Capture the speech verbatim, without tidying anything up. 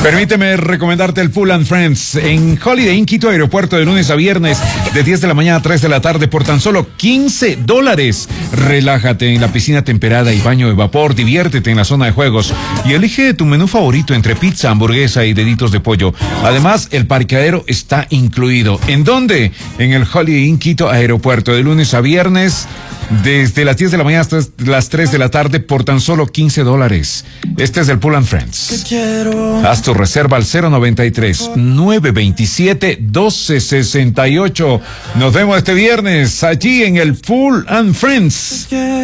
Permíteme recomendarte el Full and Friends en Holiday Inn Quito Aeropuerto de lunes a viernes de diez de la mañana a tres de la tarde por tan solo quince dólares. Relájate en la piscina temperada y baño de vapor, diviértete en la zona de juegos y elige tu menú favorito entre pizza, hamburguesa y deditos de pollo. Además, el parqueadero está incluido. ¿En dónde? En el Holiday Inn Quito Aeropuerto de lunes a viernes desde las diez de la mañana hasta las tres de la tarde por tan solo quince dólares. Este es el Full and Friends. Haz tu reserva al cero noventa y tres, nueve veintisiete, doce sesenta y ocho. Nos vemos este viernes allí en el Full and Friends.